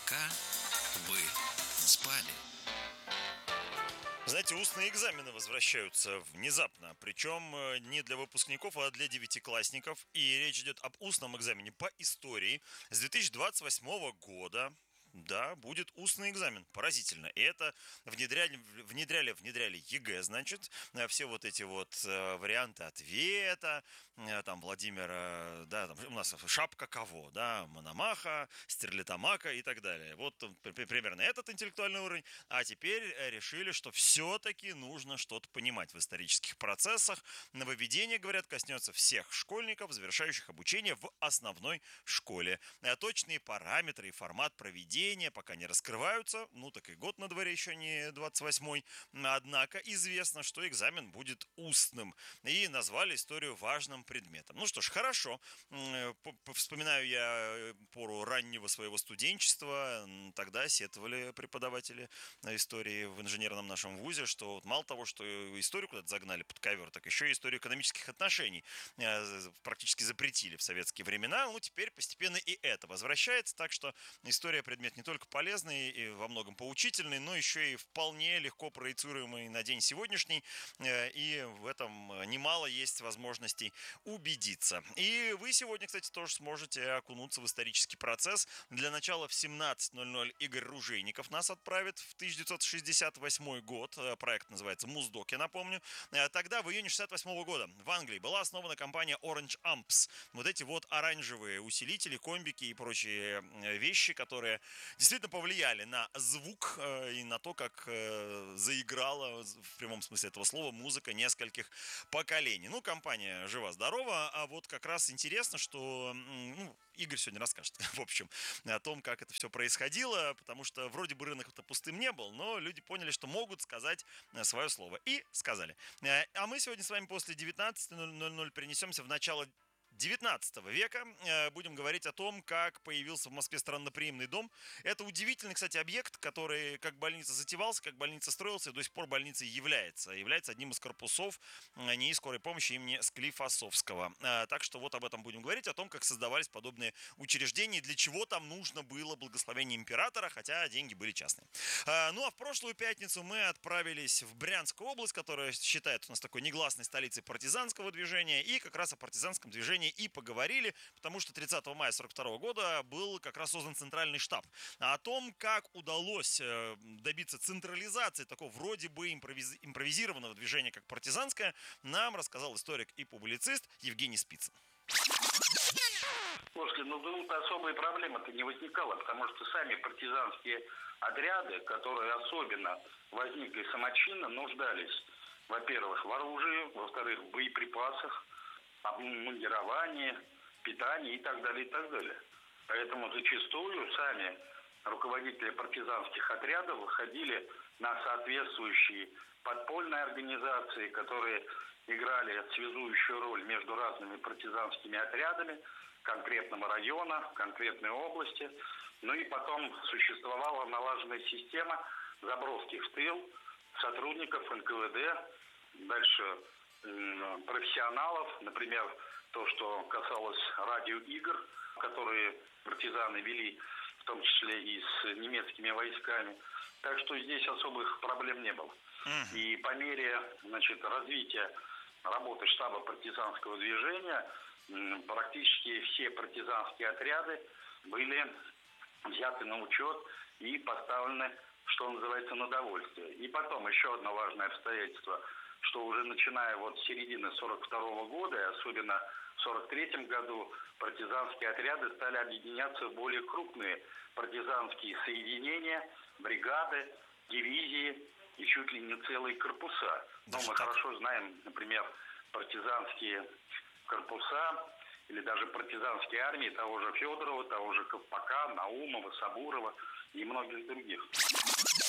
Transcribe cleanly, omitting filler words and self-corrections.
Пока вы спали. Знаете, устные экзамены возвращаются внезапно, причем не для выпускников, а для девятиклассников. И речь идет об устном экзамене по истории с 2028 года. Да, будет устный экзамен. Поразительно. И это внедряли ЕГЭ, значит, все вот эти вот варианты ответа, там Владимира, да, там у нас шапка кого, да, Мономаха, Стерлитамака и так далее. Вот примерно этот интеллектуальный уровень. А теперь решили, что все-таки нужно что-то понимать в исторических процессах. Нововведение, говорят, коснется всех школьников, завершающих обучение в основной школе. Точные параметры и формат проведения пока не раскрываются, ну так и год на дворе еще не 28-й, однако известно, что экзамен будет устным, и назвали историю важным предметом. Ну что ж, хорошо, вспоминаю я пору раннего своего студенчества, тогда сетовали преподаватели истории в инженерном нашем вузе, что вот мало того, что историю куда-то загнали под ковер, так еще и историю экономических отношений практически запретили в советские времена, ну теперь постепенно и это возвращается, так что история предмет не только полезный и во многом поучительный, но еще и вполне легко проецируемый на день сегодняшний, и в этом немало есть возможностей убедиться. И вы сегодня, кстати, тоже сможете окунуться в исторический процесс. Для начала в 17:00 Игорь Ружейников нас отправит в 1968 год. Проект называется «Муздок», я напомню. Тогда, в июне 68 года, в Англии была основана компания Orange Amps. Вот эти вот оранжевые усилители, комбики и прочие вещи, которые действительно повлияли на звук и на то, как заиграла, в прямом смысле этого слова, музыка нескольких поколений. Ну, компания жива-здорова, а вот как раз интересно, что Игорь сегодня расскажет, в общем, о том, как это все происходило, потому что вроде бы рынок-то пустым не был, но люди поняли, что могут сказать свое слово. И сказали. А мы сегодня с вами после 19:00 перенесемся в начало 19 века. Будем говорить о том, как появился в Москве странноприимный дом. Это удивительный, кстати, объект, который как больница затевался, как больница строился, и до сих пор больницей является. Является одним из корпусов НИИ скорой помощи имени Склифосовского. Так что вот об этом будем говорить, о том, как создавались подобные учреждения, для чего там нужно было благословение императора, хотя деньги были частные. Ну а в прошлую пятницу мы отправились в Брянскую область, которая считается у нас такой негласной столицей партизанского движения, и как раз о партизанском движении и поговорили, потому что 30 мая 1942 года был как раз создан центральный штаб. О том, как удалось добиться централизации такого вроде бы импровизированного движения, как партизанское, нам рассказал историк и публицист Евгений Спицын. Слушайте, тут особой проблемы-то не возникало, потому что сами партизанские отряды, которые особенно возникли самочинно, нуждались, во-первых, в оружии, во-вторых, в боеприпасах, обмундировании, питании и так далее, и так далее. Поэтому зачастую сами руководители партизанских отрядов выходили на соответствующие подпольные организации, которые играли связующую роль между разными партизанскими отрядами конкретного района, конкретной области. Ну и потом существовала налаженная система заброски в тыл сотрудников НКВД, дальше профессионалов, например, то, что касалось радиоигр, которые партизаны вели, в том числе и с немецкими войсками. Так что здесь особых проблем не было. И по мере, развития работы штаба партизанского движения практически все партизанские отряды были взяты на учет и поставлены, что называется, на довольствие. И потом еще одно важное обстоятельство, что уже начиная с середины 1942 года, и особенно в 1943 году, партизанские отряды стали объединяться в более крупные партизанские соединения, бригады, дивизии и чуть ли не целые корпуса. Мы хорошо знаем, например, партизанские корпуса или даже партизанские армии того же Федорова, того же Ковпака, Наумова, Сабурова и многих других.